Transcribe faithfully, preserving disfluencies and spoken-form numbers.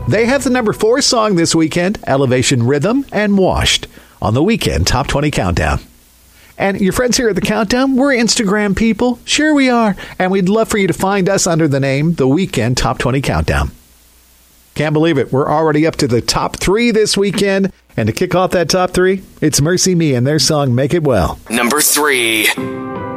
They have the number four song this weekend, Elevation Rhythm and Washed, on the Weekend Top twenty Countdown. And your friends here at the Countdown, we're Instagram people. Sure we are. And we'd love for you to find us under the name The Weekend Top twenty Countdown. Can't believe it. We're already up to the top three this weekend. And to kick off that top three, it's Mercy Me and their song Make It Well. Number three.